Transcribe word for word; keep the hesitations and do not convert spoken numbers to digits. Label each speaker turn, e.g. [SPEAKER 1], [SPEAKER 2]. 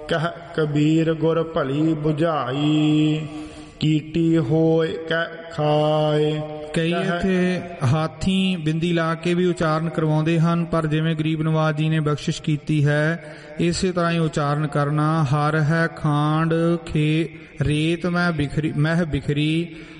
[SPEAKER 1] ਕਹਿ ਕਬੀਰ ਗੁਰ ਭਲੀ ਬੁਝਾਈ, ਕੀਟੀ ਹੋਏ ਕਹਿ ਖਾਏ।
[SPEAKER 2] ਕਈ ਇੱਥੇ ਹਾਥੀ ਬਿੰਦੀ ਲਾ ਕੇ ਵੀ ਉਚਾਰਨ ਕਰਵਾਉਂਦੇ ਹਨ, ਪਰ ਜਿਵੇਂ ਗਰੀਬ ਨਵਾਜ ਜੀ ਨੇ ਬਖਸ਼ਿਸ਼ ਕੀਤੀ ਹੈ ਇਸੇ ਤਰ੍ਹਾਂ ਹੀ ਉਚਾਰਨ ਕਰਨਾ। ਹਰ ਹੈ ਖਾਂਡ ਖੇ ਰੇਤ ਮੈਂ ਬਿਖਰੀ ਮਹਿ ਬਿਖਰੀ,